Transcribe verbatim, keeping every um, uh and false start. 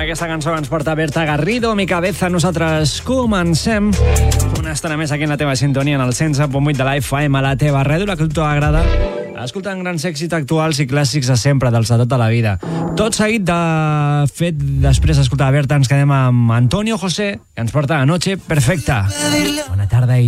aquesta cançó que ens porta Berta Garrido, Mi Cabeza. Nosaltres comencem una estona més aquí en la teva sintonia, en el cent set punt vuit de la F M, a la teva ràdio, la que a tu t'agrada, escoltant grans èxits actuals i clàssics de sempre, dels de tota la vida. Tot seguit de fet, després d'escoltar Berta, ens quedem amb Antonio José, que ens porta Anoche Perfecta. Bona tarda i